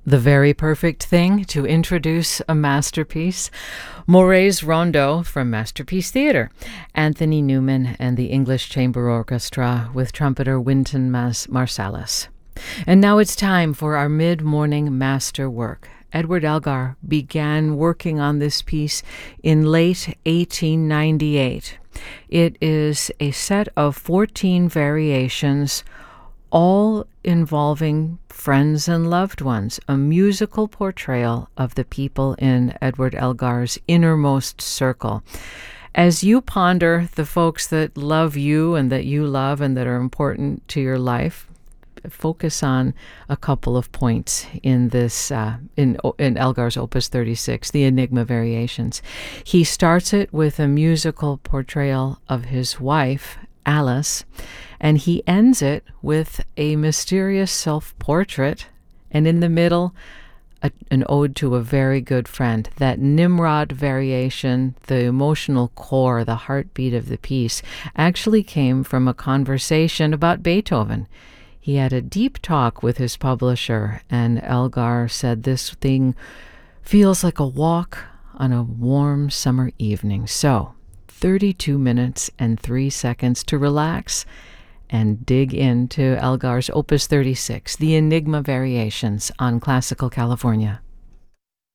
The very perfect thing to introduce a masterpiece. Maury's Rondo from Masterpiece Theatre. Anthony Newman and the English Chamber Orchestra with trumpeter Wynton Marsalis. And now it's time for our mid-morning masterwork. Edward Elgar began working on this piece in late 1898. It is a set of 14 variations, all involving friends and loved ones, a musical portrayal of the people in Edward Elgar's innermost circle. As you ponder the folks that love you and that you love and that are important to your life, focus on a couple of points in this in Elgar's Opus 36, the Enigma Variations. He starts it with a musical portrayal of his wife, Alice, and he ends it with a mysterious self-portrait, and in the middle, an ode to a very good friend. That Nimrod variation, the emotional core, the heartbeat of the piece, actually came from a conversation about Beethoven. He had a deep talk with his publisher, and Elgar said this thing feels like a walk on a warm summer evening. So, 32 minutes and 3 seconds to relax and dig into Elgar's Opus 36, the Enigma Variations on Classical California.